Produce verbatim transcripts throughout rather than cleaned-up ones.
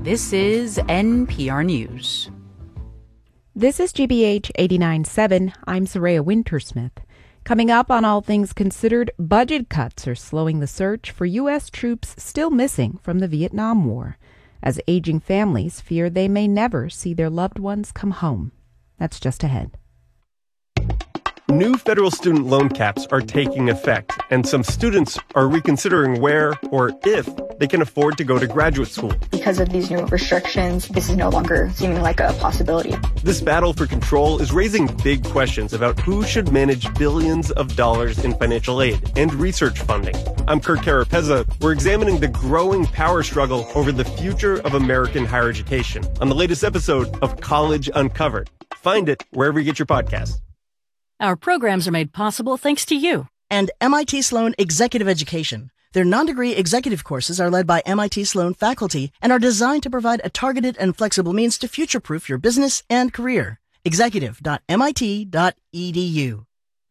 This is N P R News. This is G B H eighty-nine point seven. I'm Soraya Wintersmith. Coming up on All Things Considered, budget cuts are slowing the search for U S troops still missing from the Vietnam War, as aging families fear they may never see their loved ones come home. That's just ahead. New federal student loan caps are taking effect, and some students are reconsidering where or if they can afford to go to graduate school. Because of these new restrictions, this is no longer seeming like a possibility. This battle for control is raising big questions about who should manage billions of dollars in financial aid and research funding. I'm Kurt Carapezza. We're examining the growing power struggle over the future of American higher education on the latest episode of College Uncovered. Find it wherever you get your podcasts. Our programs are made possible thanks to you. And M I T Sloan Executive Education. Their non-degree executive courses are led by M I T Sloan faculty and are designed to provide a targeted and flexible means to future-proof your business and career. executive dot M I T dot E D U.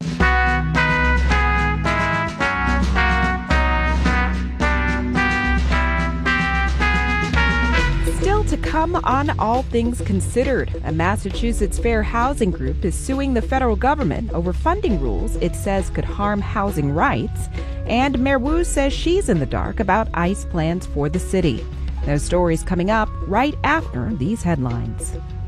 Still to come on All Things Considered, a Massachusetts Fair Housing Group is suing the federal government over funding rules it says could harm housing rights, and Mayor Wu says she's in the dark about ICE plans for the city. Those stories coming up right after these headlines.